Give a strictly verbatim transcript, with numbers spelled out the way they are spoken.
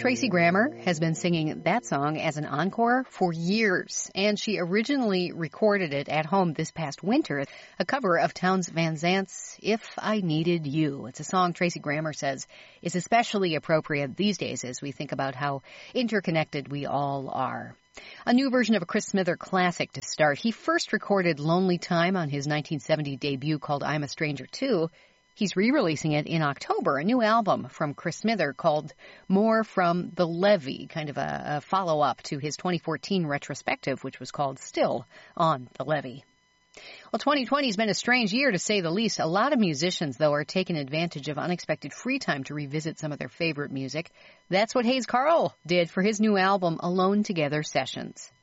Tracy Grammer has been singing that song as an encore for years, and she originally recorded it at home this past winter, a cover of Townes Van Zant's If I Needed You. It's a song Tracy Grammer says is especially appropriate these days as we think about how interconnected we all are. A new version of a Chris Smither classic to start. He first recorded Lonely Time on his nineteen seventy debut called I'm a Stranger Too. He's re-releasing it in October, a new album from Chris Smither called More from the Levee, kind of a, a follow-up to his twenty fourteen retrospective, which was called Still on the Levee. Well, twenty twenty has been a strange year, to say the least. A lot of musicians, though, are taking advantage of unexpected free time to revisit some of their favorite music. That's what Hayes Carll did for his new album, Alone Together Sessions.